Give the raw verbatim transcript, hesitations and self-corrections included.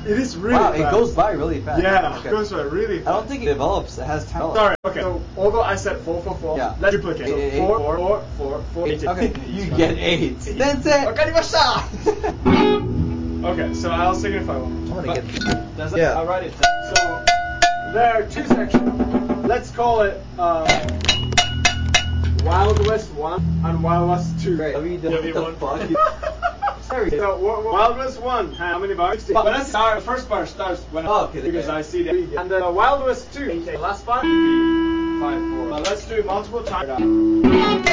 It is really wow, fast. it goes by really fast. Yeah, okay. it goes by really fast. I don't think it develops. It has talent. Sorry. Okay. So although I said four, four, four, yeah. let's duplicate. So eight, eight, four, four, four, four, four, eight. Okay, you get eight. That's it. Okay, so I'll signify one. I'm gonna But- get. Does it? Yeah. I'll write it down. So there are two sections. Let's call it uh, Wild West one and Wild West two. Great. W W one. fuck? Sorry. So w- w- Wild West one, how many bars? But when I start, the first bar starts when Oh, okay, because okay. I see the and the Wild West two, the last bar would be five four. But let's do it multiple times.